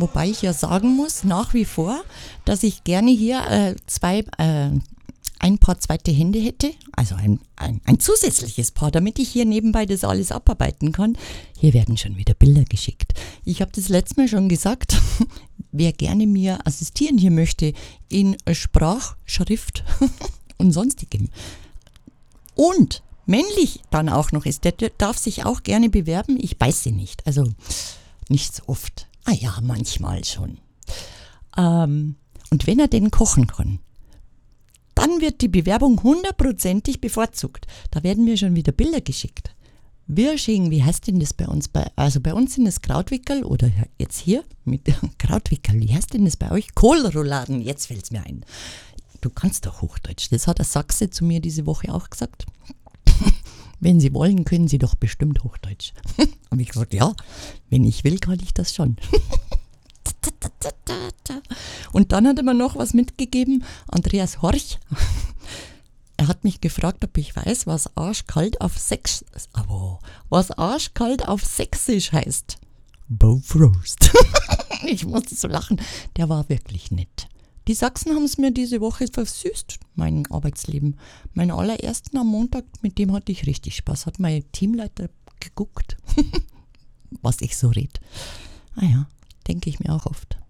Wobei ich ja sagen muss, nach wie vor, dass ich gerne hier ein Paar zweite Hände hätte, also ein zusätzliches Paar, damit ich hier nebenbei das alles abarbeiten kann. Hier werden schon wieder Bilder geschickt. Ich habe das letztes Mal schon gesagt, wer gerne mir assistieren hier möchte in Sprachschrift und sonstigem und männlich dann auch noch ist, der darf sich auch gerne bewerben. Ich beiße nicht, also nicht so oft. Ah ja, manchmal schon. Und wenn er denn kochen kann, dann wird die Bewerbung 100%ig bevorzugt. Da werden mir schon wieder Bilder geschickt. Wirsching, wie heißt denn das bei uns? Also bei uns sind das Krautwickel oder jetzt hier mit Krautwickel. Wie heißt denn das bei euch? Kohlrouladen, jetzt fällt es mir ein. Du kannst doch Hochdeutsch. Das hat der Sachse zu mir diese Woche auch gesagt. Wenn Sie wollen, können Sie doch bestimmt Hochdeutsch. Habe ich gesagt, ja, wenn ich will, kann ich das schon. Und dann hat er mir noch was mitgegeben, Andreas Horch. Er hat mich gefragt, ob ich weiß, was arschkalt auf Sächsisch heißt. Bofrost. Ich musste so lachen. Der war wirklich nett. Die Sachsen haben es mir diese Woche versüßt, mein Arbeitsleben. Meinen allerersten am Montag, mit dem hatte ich richtig Spaß. Hat mein Teamleiter geguckt, was ich so red. Ah ja, denke ich mir auch oft.